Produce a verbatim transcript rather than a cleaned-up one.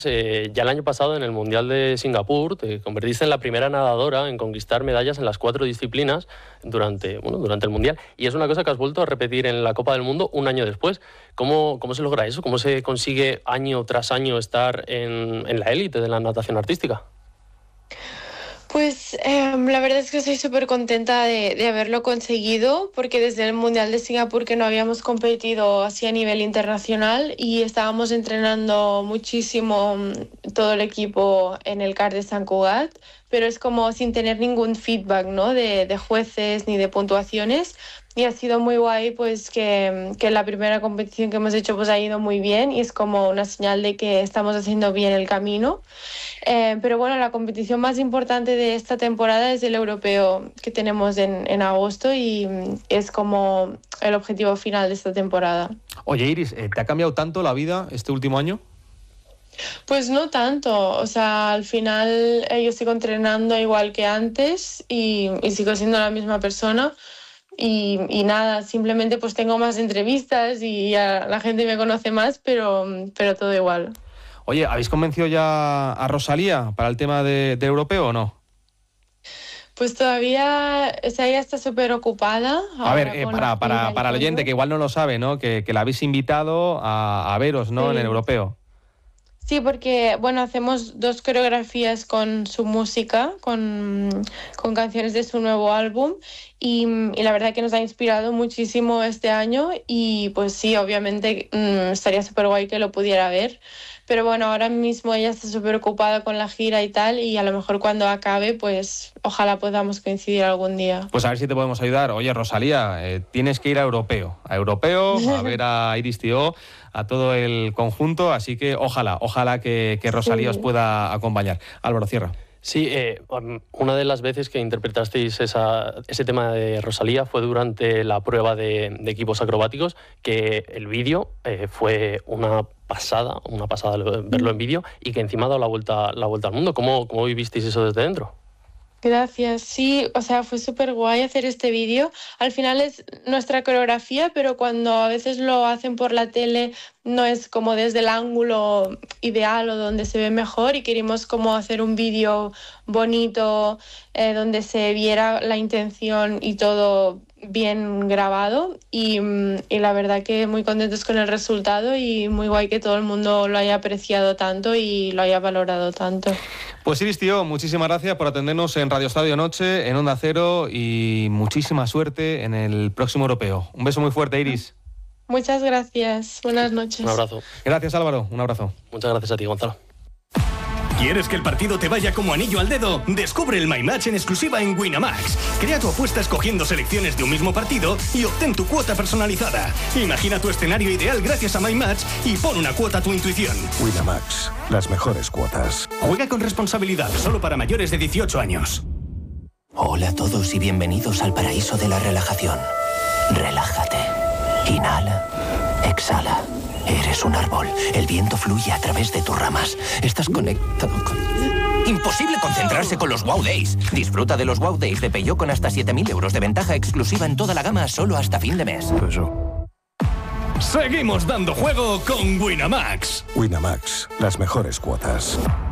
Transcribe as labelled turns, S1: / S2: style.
S1: Eh, ya el año pasado en el Mundial de Singapur te convertiste en la primera nadadora en conquistar medallas en las cuatro disciplinas durante, bueno, durante el Mundial, y es una cosa que has vuelto a repetir en la Copa del Mundo un año después. ¿Cómo, cómo se logra eso? ¿Cómo se consigue año tras año estar en, en la élite de la natación artística?
S2: Pues eh, la verdad es que estoy súper contenta de, de haberlo conseguido, porque desde el Mundial de Singapur que no habíamos competido así a nivel internacional y estábamos entrenando muchísimo todo el equipo en el C A R de Sant Cugat, pero es como sin tener ningún feedback, ¿no? de, de jueces ni de puntuaciones. Y ha sido muy guay pues que, que la primera competición que hemos hecho pues ha ido muy bien y es como una señal de que estamos haciendo bien el camino. Eh, pero bueno, la competición más importante de esta temporada es el europeo que tenemos en, en agosto y es como el objetivo final de esta temporada.
S3: Oye, Iris, ¿te ha cambiado tanto la vida este último año?
S2: Pues no tanto, o sea, al final eh, yo sigo entrenando igual que antes y, y sigo siendo la misma persona. Y, y nada, simplemente pues tengo más entrevistas y ya la gente me conoce más, pero, pero todo igual.
S3: Oye, ¿habéis convencido ya a Rosalía para el tema de, de europeo o no?
S2: Pues todavía, o sea, ella está súper ocupada.
S3: A ver, eh, para, para, para el oyente que igual no lo sabe, ¿no? Que, que la habéis invitado a, a veros, ¿no? Sí. En el europeo.
S2: Sí, porque, bueno, hacemos dos coreografías con su música, con, con canciones de su nuevo álbum y, y la verdad que nos ha inspirado muchísimo este año y pues sí, obviamente mmm, estaría súper guay que lo pudiera ver, pero bueno, ahora mismo ella está súper ocupada con la gira y tal y a lo mejor cuando acabe, pues ojalá podamos coincidir algún día.
S3: Pues a ver si te podemos ayudar. Oye, Rosalía, eh, tienes que ir a europeo, a europeo, a ver a Iris Tió, a todo el conjunto, así que ojalá, ojalá que, que Rosalía sí. os pueda acompañar. Álvaro, cierra.
S1: Sí, eh, una de las veces que interpretasteis esa, ese tema de Rosalía fue durante la prueba de, de equipos acrobáticos, que el vídeo eh, fue una pasada, una pasada verlo en vídeo y que encima ha dado la vuelta, la vuelta al mundo. ¿Cómo, cómo vivisteis eso desde dentro?
S2: Gracias, sí, o sea, fue súper guay hacer este vídeo. Al final es nuestra coreografía, pero cuando a veces lo hacen por la tele no es como desde el ángulo ideal o donde se ve mejor y queríamos como hacer un vídeo bonito eh, donde se viera la intención y todo bien grabado y, y la verdad que muy contentos con el resultado y muy guay que todo el mundo lo haya apreciado tanto y lo haya valorado tanto.
S3: Pues Iris Tió, muchísimas gracias por atendernos en Radio Estadio Noche, en Onda Cero y muchísima suerte en el próximo europeo. Un beso muy fuerte, Iris.
S2: Muchas gracias, buenas noches.
S1: Un abrazo.
S3: Gracias, Álvaro, un abrazo.
S1: Muchas gracias a ti, Gonzalo.
S4: ¿Quieres que el partido te vaya como anillo al dedo? Descubre el My Match en exclusiva en Winamax. Crea tu apuesta escogiendo selecciones de un mismo partido y obtén tu cuota personalizada. Imagina tu escenario ideal gracias a My Match y pon una cuota a tu intuición.
S5: Winamax, las mejores cuotas.
S4: Juega con responsabilidad, solo para mayores de dieciocho años.
S6: Hola a todos y bienvenidos al paraíso de la relajación. Relájate. Inhala. Exhala. Eres un árbol. El viento fluye a través de tus ramas. Estás conectado con... Imposible concentrarse con los Wow Days. Disfruta de los Wow Days de Peugeot con hasta siete mil euros de ventaja exclusiva en toda la gama solo hasta fin de mes.
S5: Eso.
S4: Seguimos dando juego con Winamax.
S5: Winamax, las mejores cuotas.